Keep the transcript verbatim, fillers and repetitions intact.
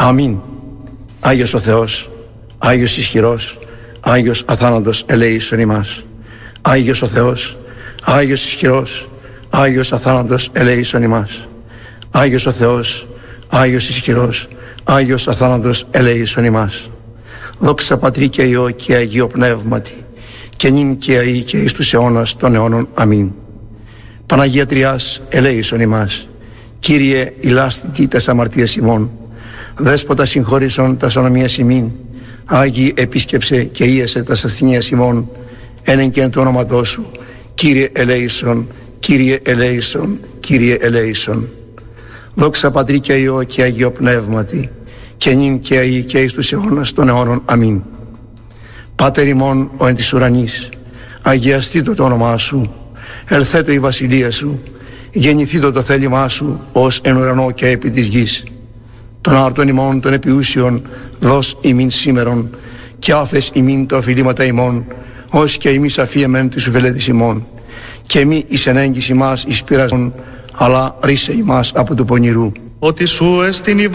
Αμήν. Άγιος ο Θεός, Άγιος ισχυρός, Άγιος αθάνατος ελέησον ημάς. Άγιος ο Θεός, Άγιος ισχυρός, Άγιος αθάνατος ελέησον ημάς. Άγιος ο Θεός, Άγιος ισχυρός, Άγιος αθάνατος ελέησον ημάς. Δόξα Πατρί και Υιό και Αγίο Πνεύματι, και νυν και αεί και εις τους αιώνας των αιώνων. Αμήν. Παναγία Τριάς, ελέησον ημάς. Κύριε, ηλάστητη τας αμαρτίας ημών. Δέσποτα συγχώρησον τας ονομίας ημίν. Άγιοι, επίσκεψε και ίεσε τας ασθενείας ημών. Ένεν και εν του όνοματός σου. Κύριε, ελέησον. Κύριε, ελέησον. Κύριε, ελέησον. Δόξα Πατρί και Υιό και Αγίο Πνεύματι, και νυν και αεί και εις τους αιώνας των αιώνων. Αμήν. Πάτερ ημών ο εν της ουρανής, αγιαστήτω το όνομά σου, ελθέτω η βασιλεία σου, γεννηθήτω το θέλημά σου, ως εν ουρανό και επί της γης. Των άρτων ημών των επιούσιων δώσ' ημίν σήμερον, και άφες ημίν τα οφειλήματα ημών, ως και ημείς αφίεμεν της ουφελέτης ημών. Και μη εις ενέγγιση μας εις πειρασμόν, αλλά ρίσε ημάς από του πονηρού. Ότι σου εστιν η